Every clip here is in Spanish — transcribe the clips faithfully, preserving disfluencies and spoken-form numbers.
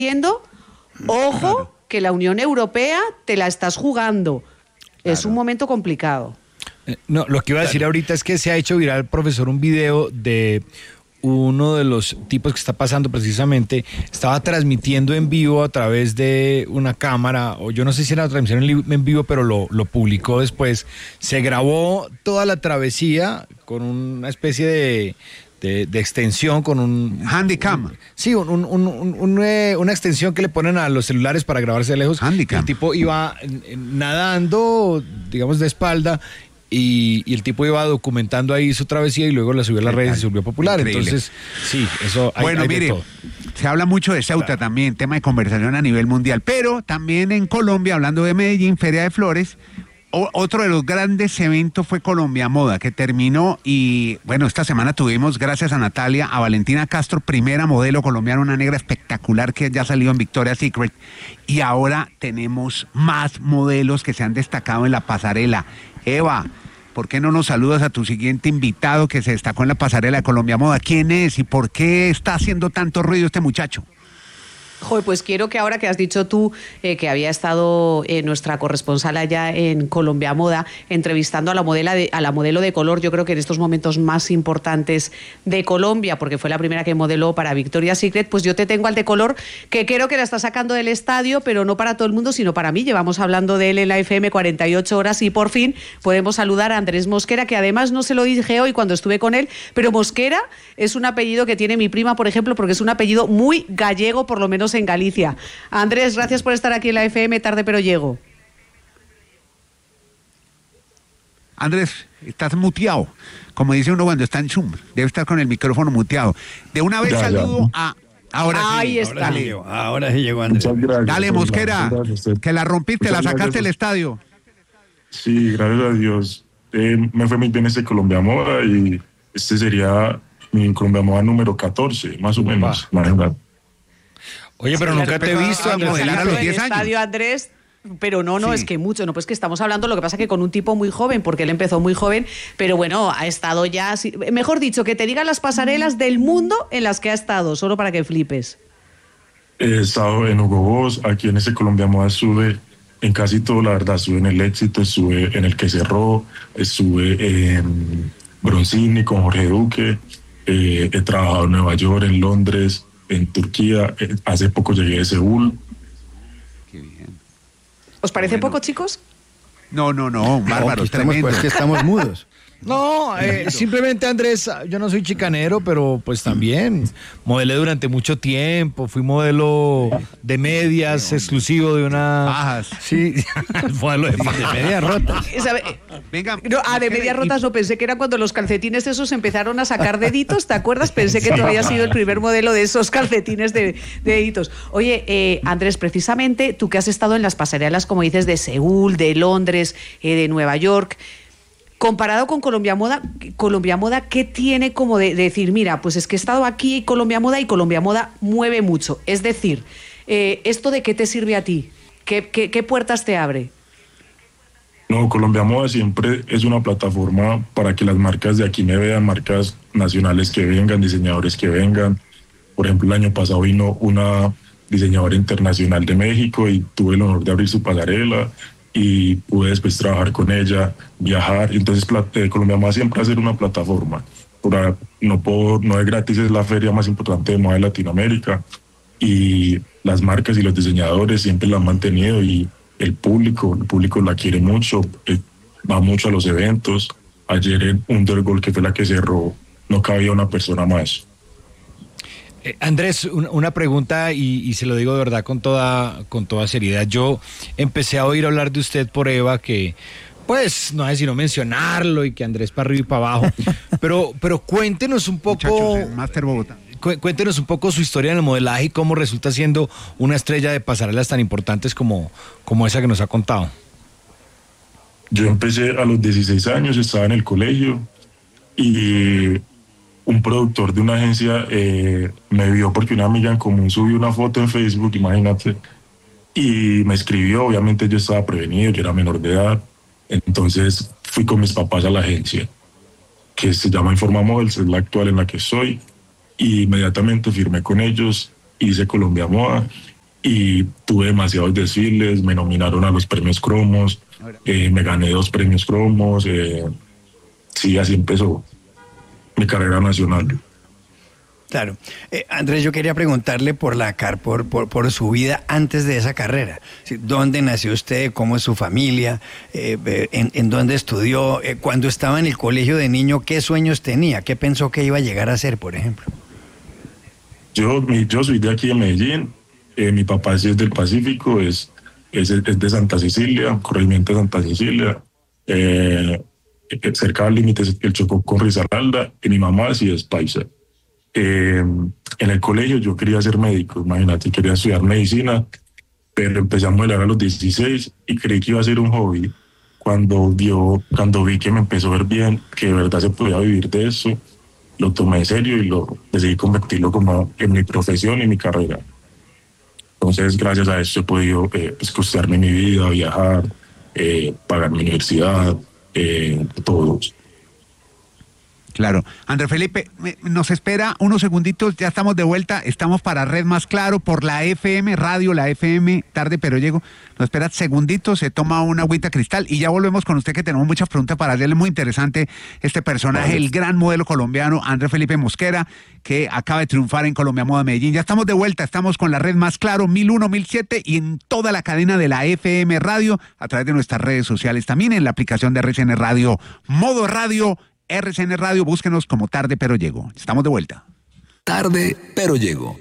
diciendo, ojo, claro, que la Unión Europea te la estás jugando. Claro. Es un momento complicado. Eh, no, lo que iba a decir claro. ahorita es que se ha hecho viral, profesor, un video de uno de los tipos que está pasando precisamente, estaba transmitiendo en vivo a través de una cámara, o yo no sé si era una transmisión en vivo, pero lo, lo publicó después. Se grabó toda la travesía con una especie de... De, de extensión con un... Handycam. Un, sí, un, un, un, un, un, eh, una extensión que le ponen a los celulares para grabarse de lejos. Handycam. El tipo iba nadando, digamos, de espalda, y, y el tipo iba documentando ahí su travesía y luego la subió a las redes y se volvió popular. Increíble. Entonces, sí, eso hay, bueno, hay mire, de todo. Se habla mucho de Ceuta, claro, también, tema de conversación a nivel mundial, pero también en Colombia, hablando de Medellín, Feria de Flores, O, otro de los grandes eventos fue Colombia Moda, que terminó y, bueno, esta semana tuvimos, gracias a Natalia, a Valentina Castro, primera modelo colombiana, una negra espectacular que ya salió en Victoria's Secret, y ahora tenemos más modelos que se han destacado en la pasarela. Eva, ¿por qué no nos saludas a tu siguiente invitado que se destacó en la pasarela de Colombia Moda? ¿Quién es y por qué está haciendo tanto ruido este muchacho? Joder, pues quiero que ahora que has dicho tú eh, que había estado eh, nuestra corresponsal allá en Colombia Moda entrevistando a la, modela de, a la modelo de color, yo creo que en estos momentos más importantes de Colombia, porque fue la primera que modeló para Victoria's Secret, pues yo te tengo al de color, que creo que la está sacando del estadio, pero no para todo el mundo, sino para mí. Llevamos hablando de él en la F M cuarenta y ocho horas y por fin podemos saludar a Andrés Mosquera, que además no se lo dije hoy cuando estuve con él, pero Mosquera es un apellido que tiene mi prima, por ejemplo, porque es un apellido muy gallego, por lo menos en Galicia. Andrés, gracias por estar aquí en la F M, tarde pero llego. Andrés, estás muteado, como dice uno cuando está en Zoom, debe estar con el micrófono muteado. De una vez ya, saludo ya. a... Ahora Ahí sí, está. Ahora sí llegó, ahora sí llegó Andrés. Gracias, dale, Mosquera, que la rompiste, Muchas la sacaste del estadio. Sí, gracias a Dios. Eh, me fue muy bien este Colombia Moda y este sería mi Colombia Moda número catorce, más o menos. Imagínate. Oye, pero sí, nunca te he visto a modelar a los diez años. Estadio, Andrés, pero no, no, sí. es que mucho, no, pues que estamos hablando, lo que pasa que con un tipo muy joven, porque él empezó muy joven, pero bueno, ha estado ya, mejor dicho, que te digan las pasarelas del mundo en las que ha estado, solo para que flipes. He estado en Hugo Boss, aquí en ese Colombia Moda sube en casi todo, la verdad, estuve en el Éxito, estuve en el que cerró, estuve en Bronzini con Jorge Duque, eh, he trabajado en Nueva York, en Londres, en Turquía, eh, hace poco llegué de Seúl. Qué bien. ¿Os parece bueno. poco, chicos? No, no, no, bárbaro, no, tremendo. Pues que estamos mudos. No, eh, simplemente, Andrés, yo no soy chicanero, pero pues también modelé durante mucho tiempo, fui modelo de medias, sí, exclusivo de una... Bajas. Sí, modelo de, de medias rotas. Venga. No, ah, de medias rotas no, pensé que era cuando los calcetines esos empezaron a sacar deditos, ¿te acuerdas? Pensé que tú habías sido el primer modelo de esos calcetines de, de deditos. Oye, eh, Andrés, precisamente tú que has estado en las pasarelas, como dices, de Seúl, de Londres, eh, de Nueva York... Comparado con Colombia Moda, Colombia Moda, ¿qué tiene como de, de decir, mira, pues es que he estado aquí Colombia Moda y Colombia Moda mueve mucho? Es decir, eh, ¿esto de qué te sirve a ti? ¿Qué, qué, qué puertas te abre? No, Colombia Moda siempre es una plataforma para que las marcas de aquí me vean, marcas nacionales que vengan, diseñadores que vengan. Por ejemplo, el año pasado vino una diseñadora internacional de México y tuve el honor de abrir su pasarela y pude después trabajar con ella, viajar. Entonces eh, Colombia Moda siempre va a ser una plataforma. Por, no, puedo, no es gratis, es la feria más importante de moda de Latinoamérica y las marcas y los diseñadores siempre la han mantenido y el público, el público la quiere mucho, eh, va mucho a los eventos. Ayer en Undergol, que fue la que cerró, no cabía una persona más. Eh, Andrés, un, una pregunta y, y se lo digo de verdad con toda, con toda seriedad. Yo empecé a oír hablar de usted por Eva, que pues no es sino mencionarlo y que Andrés para arriba y para abajo, pero, pero cuéntenos un poco... Muchachos, Master Bogotá. Cu- cuéntenos un poco su historia en el modelaje y cómo resulta siendo una estrella de pasarelas tan importantes como, como esa que nos ha contado. Yo empecé a los dieciséis años, estaba en el colegio y un productor de una agencia eh, me vio porque una amiga en común subió una foto en Facebook, imagínate, y me escribió. Obviamente yo estaba prevenido, yo era menor de edad, entonces fui con mis papás a la agencia que se llama Informa Models, es la actual en la que estoy, y inmediatamente firmé con ellos hice Colombia Moda y tuve demasiados desfiles, me nominaron a los premios Cromos, eh, me gané dos premios Cromos, eh, sí, así empezó mi carrera nacional. Claro. Eh, Andrés, yo quería preguntarle por la car por, por, por su vida antes de esa carrera. Sí, ¿dónde nació usted? ¿Cómo es su familia? Eh, eh, en, ¿En dónde estudió? Eh, cuando estaba en el colegio de niño, ¿qué sueños tenía? ¿Qué pensó que iba a llegar a ser, por ejemplo? Yo, mi, yo soy de aquí de Medellín. Eh, mi papá sí es del Pacífico, es, es, es de Santa Cecilia, corregimiento de Santa Cecilia, eh, cerca del límite el Chocó con Risaralda, y mi mamá sí es paisa. Eh, en el colegio yo quería ser médico, imagínate, quería estudiar medicina, pero empecé a modelar a los dieciséis y creí que iba a ser un hobby. Cuando, dio, cuando vi que me empezó a ver bien, que de verdad se podía vivir de eso, lo tomé en serio y lo decidí convertirlo como en mi profesión y mi carrera. Entonces, gracias a eso he podido eh, pues, costearme mi vida, viajar, eh, pagar mi universidad, eh, todo. Claro. Andrés Felipe, nos espera unos segunditos, ya estamos de vuelta, estamos para Red Más Claro por la F M, radio, la F M, tarde pero llego. Nos espera segunditos, se toma una agüita cristal y ya volvemos con usted que tenemos muchas preguntas para hacerle. Muy interesante este personaje, el gran modelo colombiano, Andrés Felipe Mosquera, que acaba de triunfar en Colombia Moda Medellín. Ya estamos de vuelta, estamos con la Red Más Claro, mil uno, mil siete y en toda la cadena de la F M Radio, a través de nuestras redes sociales, también en la aplicación de R C N Radio, Modo Radio, R C N Radio, búsquenos como Tarde Pero Llego. Estamos de vuelta. Tarde Pero Llego.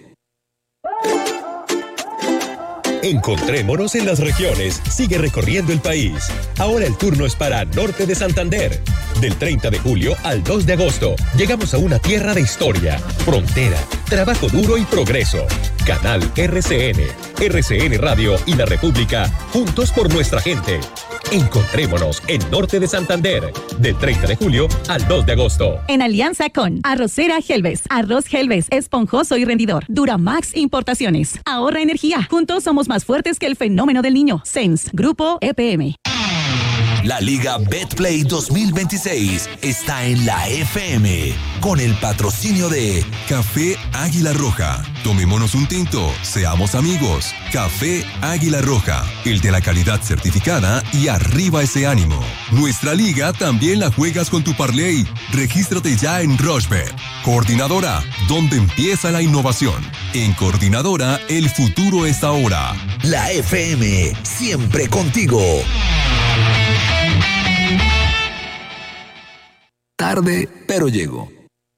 Encontrémonos en las regiones. Sigue recorriendo el país. Ahora el turno es para Norte de Santander. Del treinta de julio al dos de agosto, llegamos a una tierra de historia, frontera, trabajo duro y progreso. Canal R C N, R C N Radio y La República, juntos por nuestra gente. Encontrémonos en Norte de Santander, del treinta de julio al dos de agosto. En alianza con Arrocera Helves, arroz Helves, esponjoso y rendidor. Duramax Importaciones, ahorra energía. Juntos somos más fuertes que el fenómeno del niño. Sens, Grupo E P M. La Liga Betplay dos mil veintiséis está en la F M con el patrocinio de Café Águila Roja. Tomémonos un tinto, seamos amigos. Café Águila Roja, el de la calidad certificada y arriba ese ánimo. Nuestra liga también la juegas con tu parlay. Regístrate ya en Rochebet. Coordinadora, donde empieza la innovación. En Coordinadora, el futuro es ahora. La F M, siempre contigo. Tarde, pero llego.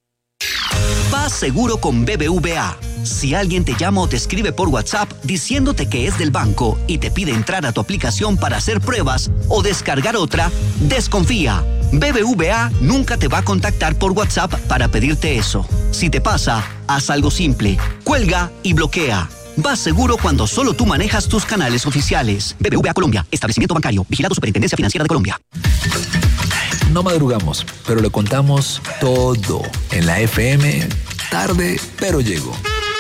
Vas seguro con B B V A. Si alguien te llama o te escribe por WhatsApp diciéndote que es del banco y te pide entrar a tu aplicación para hacer pruebas o descargar otra, desconfía. B B V A nunca te va a contactar por WhatsApp para pedirte eso. Si te pasa, haz algo simple. Cuelga y bloquea. Vas seguro cuando solo tú manejas tus canales oficiales. B B V A Colombia, establecimiento bancario, vigilado Superintendencia Financiera de Colombia. No madrugamos, pero le contamos todo en la F M. Tarde, pero llego.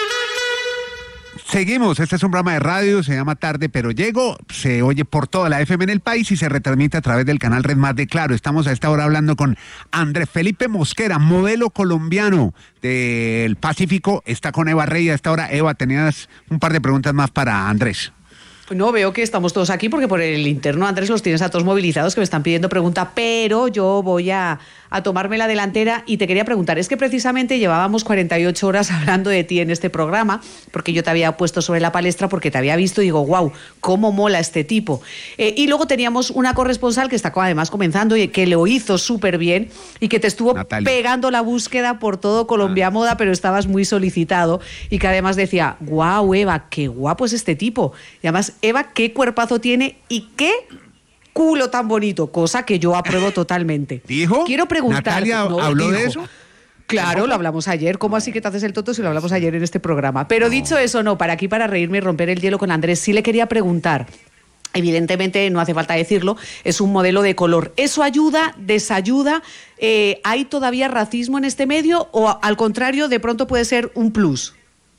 Seguimos, este es un programa de radio, se llama Tarde Pero Llego, se oye por toda la F M en el país y se retransmite a través del canal Red Más de Claro. Estamos a esta hora hablando con Andrés Felipe Mosquera, modelo colombiano del Pacífico. Está con Eva Rey a esta hora. Eva, tenías un par de preguntas más para Andrés. No, veo que estamos todos aquí porque por el interno, Andrés, los tienes a todos movilizados que me están pidiendo pregunta, pero yo voy a, a tomarme la delantera y te quería preguntar, es que precisamente llevábamos cuarenta y ocho horas hablando de ti en este programa, porque yo te había puesto sobre la palestra porque te había visto y digo, wow, cómo mola este tipo. Eh, y luego teníamos una corresponsal que está además comenzando y que lo hizo súper bien y que te estuvo Natalia. pegando la búsqueda por todo Colombia ah. Moda, pero estabas muy solicitado y que además decía, wow, Eva, qué guapo es este tipo. Y además, Eva, qué cuerpazo tiene y qué culo tan bonito, cosa que yo apruebo totalmente. ¿Dijo? Quiero preguntar. ¿Natalia no, habló dijo, de eso? Claro, lo hablamos ayer. ¿Cómo así que te haces el tonto si lo hablamos ayer en este programa? Pero no. Dicho eso, no, para aquí, para reírme y romper el hielo con Andrés, sí le quería preguntar. Evidentemente, no hace falta decirlo, es un modelo de color. ¿Eso ayuda, desayuda? Eh, ¿Hay todavía racismo en este medio o al contrario, de pronto puede ser un plus?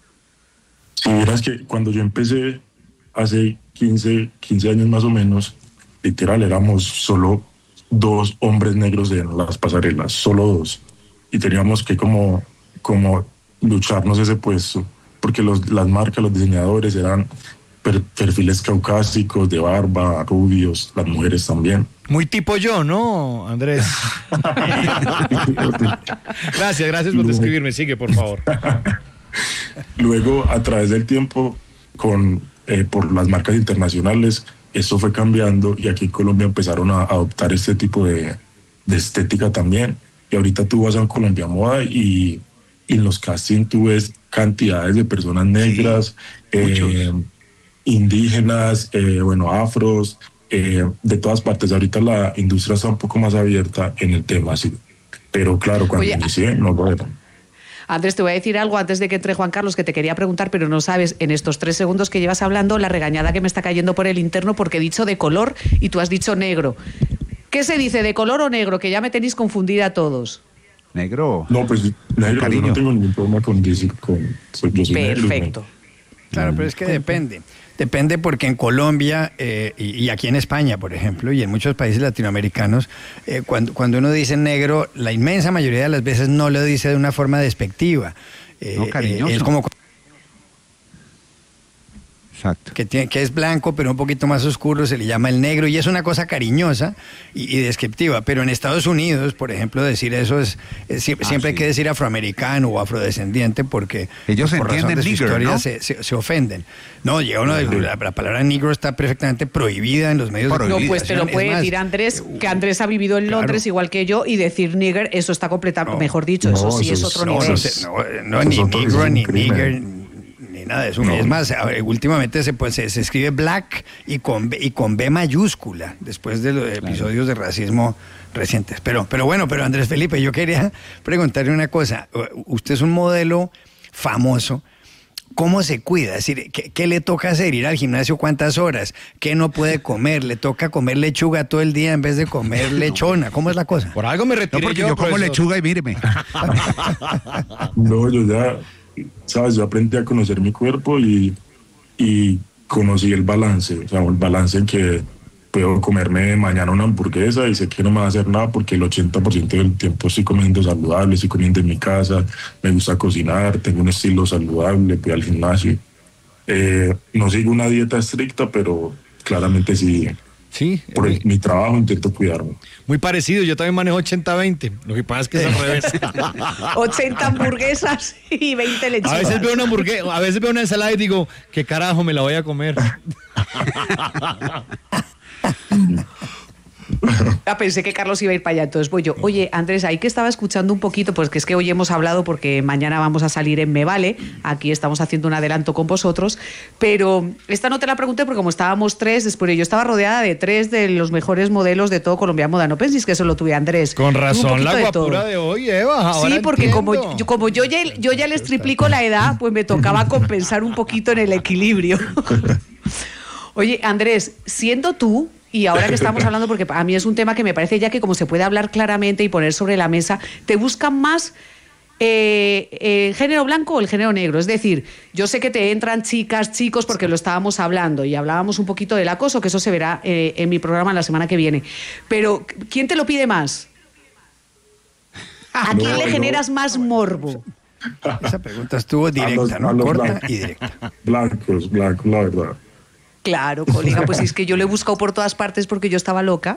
Si vieras que cuando yo empecé hace quince, quince años más o menos, literal, éramos solo dos hombres negros en las pasarelas, solo dos. Y teníamos que como, como lucharnos ese puesto. porque los, las marcas, los diseñadores eran per, perfiles caucásicos, de barba, rubios, las mujeres también. Muy tipo yo, ¿no, Andrés? Gracias, gracias por describirme. Sigue, por favor. Luego, a través del tiempo, con eh, por las marcas internacionales, esto fue cambiando y aquí en Colombia empezaron a adoptar este tipo de, de estética también. Y ahorita tú vas a Colombia Moda y, y en los castings tú ves cantidades de personas negras, sí, eh, indígenas, eh, bueno, afros, eh, de todas partes. Ahorita la industria está un poco más abierta en el tema, sí. Pero claro, cuando Oye, inicié, no lo era. Andrés, te voy a decir algo antes de que entre Juan Carlos, que te quería preguntar, pero no sabes, en estos tres segundos que llevas hablando, la regañada que me está cayendo por el interno porque he dicho de color y tú has dicho negro. ¿Qué se dice, de color o negro? Que ya me tenéis confundida a todos. Negro. No, pues negro, Cariño. yo no tengo ningún problema con decir, con, soy, yo soy negro, Perfecto. ¿no? Claro, pero es que depende. Depende porque en Colombia eh, y, y aquí en España, por ejemplo, y en muchos países latinoamericanos, eh, cuando, cuando uno dice negro, la inmensa mayoría de las veces no lo dice de una forma despectiva. Eh, No, cariñoso. eh, es como Exacto. que, tiene, que es blanco, pero un poquito más oscuro, se le llama el negro, y es una cosa cariñosa y, y descriptiva. Pero en Estados Unidos, por ejemplo, decir eso es, es siempre, Ah, siempre sí. hay que decir afroamericano o afrodescendiente porque Ellos por razón entienden de su nigger, historia ¿no? se, se, se ofenden. No, llega uno de, la, la palabra negro está perfectamente prohibida en los medios de No, Prohibida, pues te lo comunicación. puede Es más, decir Andrés, que Andrés ha vivido en claro. Londres igual que yo, y decir nigger, eso está completamente, No, mejor dicho, no, eso sí eso es es- otro No, nivel. no, sé, no, no, Eso ni es otro- negro, eso es ni un crimen. nigger, ni nada de eso. No. Es más, a ver, últimamente se, pues, se, se escribe black y con, B, y con B mayúscula, después de los episodios de racismo recientes. Pero, pero bueno, pero Andrés Felipe, yo quería preguntarle una cosa. Usted es un modelo famoso. ¿Cómo se cuida? Es decir, ¿qué, qué le toca hacer? ¿Ir al gimnasio cuántas horas? ¿Qué no puede comer? ¿Le toca comer lechuga todo el día en vez de comer lechona? ¿Cómo es la cosa? Por algo me No, retiré porque yo, como profesor. lechuga y míreme. No, yo ya, sabes, yo aprendí a conocer mi cuerpo y, y conocí el balance, o sea, el balance en que puedo comerme mañana una hamburguesa y sé que no me va a hacer nada porque el ochenta por ciento del tiempo estoy comiendo saludable, estoy comiendo en mi casa, me gusta cocinar, tengo un estilo saludable, voy al gimnasio. Eh, no sigo una dieta estricta, pero claramente sí, Sí, por el- mi trabajo intento cuidarme. muy parecido. Yo también manejo ochenta veinte. Lo que pasa es que es al revés. ochenta hamburguesas y veinte lechugas. A veces veo una hamburguesa, a veces veo una ensalada y digo, ¿qué carajo me la voy a comer? Ah, pensé que Carlos iba a ir para allá, entonces voy yo. Oye, Andrés, ahí que estaba escuchando un poquito, pues que es que hoy hemos hablado porque mañana vamos a salir en Me Vale, aquí estamos haciendo un adelanto con vosotros, pero esta no te la pregunté porque como estábamos tres, después yo estaba rodeada de tres de los mejores modelos de todo Colombia Moda, no penséis que solo tuve Andrés. Con Tuve un razón poquito la de guapura todo. de hoy, Eva. Ahora Sí, porque entiendo. como, yo, como yo, ya, yo ya les triplico la edad, pues me tocaba compensar un poquito en el equilibrio. Oye, Andrés, siendo tú, y ahora que estamos hablando, porque a mí es un tema que me parece ya que como se puede hablar claramente y poner sobre la mesa, ¿te buscan más eh, eh, el género blanco o el género negro? Es decir, yo sé que te entran chicas, chicos, porque lo estábamos hablando y hablábamos un poquito del acoso, que eso se verá eh, en mi programa la semana que viene. Pero, ¿quién te lo pide más? ¿A quién No, le no. generas más morbo? Esa pregunta estuvo A los- directa, a ¿no? los Corta blancos. y directa. Blancos, blancos, la verdad. Claro, colega, pues es que yo lo he buscado por todas partes porque yo estaba loca.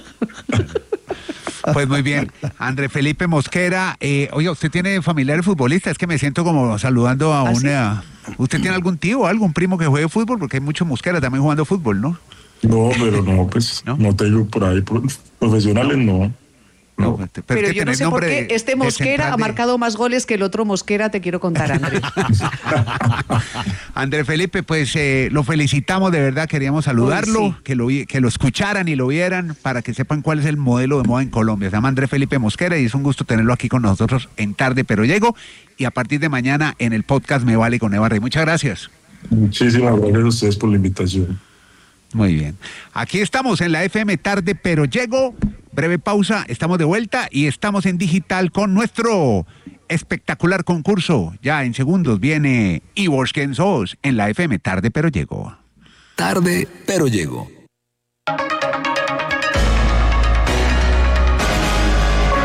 Pues muy bien. André Felipe Mosquera, eh, oye, ¿usted tiene familiares futbolistas? Es que me siento como saludando a ¿Ah, sí? una... ¿Usted tiene algún tío o algún primo que juegue fútbol? Porque hay muchos Mosquera también jugando fútbol, ¿no? No, pero no, pues ¿No? no, tengo por ahí pro- profesionales, no. No. pero, es Pero que yo no tener sé por nombre qué de- este de Mosquera central ha de- marcado más goles que el otro Mosquera, te quiero contar, Andrés. André Felipe, pues eh, lo felicitamos, de verdad, queríamos saludarlo, Uy, sí. que, lo, vi- que lo escucharan y lo vieran para que sepan cuál es el modelo de moda en Colombia. Se llama André Felipe Mosquera y es un gusto tenerlo aquí con nosotros en Tarde Pero Llego y a partir de mañana en el podcast Me Vale con Eva Rey. Muchas gracias. Muchísimas gracias a ustedes por la invitación. Muy bien. Aquí estamos en la F M Tarde Pero Llego. Breve pausa, estamos de vuelta y estamos en digital con nuestro espectacular concurso. Ya en segundos viene Ivors Quién Sos en la F M Tarde Pero Llego. Tarde, pero llego.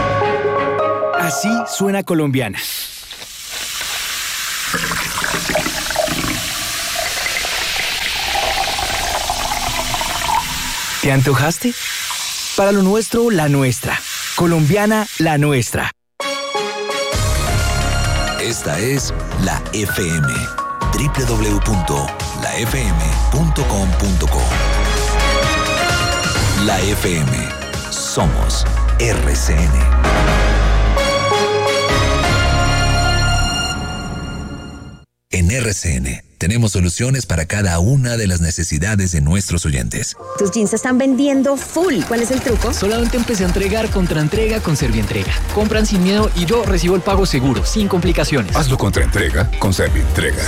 Así suena Colombiana. ¿Te antojaste? Para lo nuestro, la nuestra. Colombiana, la nuestra. Esta es la F M. doble u doble u doble u punto la f m punto com punto co. La F M. Somos R C N. En R C N tenemos soluciones para cada una de las necesidades de nuestros oyentes. Tus jeans se están vendiendo full. ¿Cuál es el truco? Solamente empecé a entregar contra entrega con Servientrega. Compran sin miedo y yo recibo el pago seguro, sin complicaciones. Hazlo contra entrega con Servientrega.